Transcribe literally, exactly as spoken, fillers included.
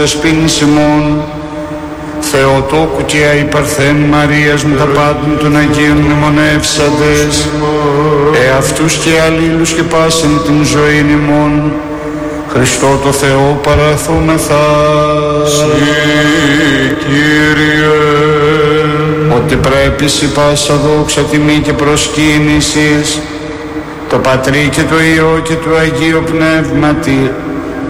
δεσποίνης ημών, Θεοτόκου και αϊπαρθέν Μαρίας με τα πάντων των Αγίων μνημονεύσαντες, εαυτούς και αλλήλους και πάσιν την ζωήν ημών, Χριστό το Θεό παραθούμεθα. Συ, Κύριε, ότι πρέπει σοι πάσα δόξα τιμή και προσκύνησης το Πατρί και το Υιό και το Αγίο Πνεύματι